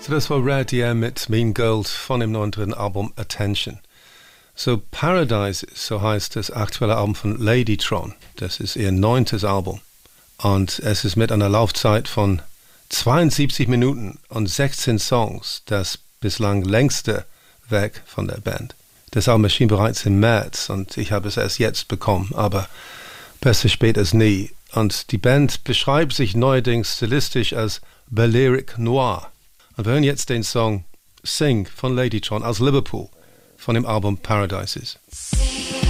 So, das war Rare DM mit Mean Girls von dem neuen dritten Album Attention. So, Paradise, so heißt das aktuelle Album von Ladytron. Das ist ihr 9. Album. Und es ist mit einer Laufzeit von 72 Minuten und 16 Songs das bislang längste Werk von der Band. Das Album erschien bereits im März und ich habe es erst jetzt bekommen, aber besser spät als nie. Und die Band beschreibt sich neuerdings stilistisch als Balearic Noir. Und wir hören jetzt den Song Sing von Ladytron aus Liverpool von dem Album Paradises.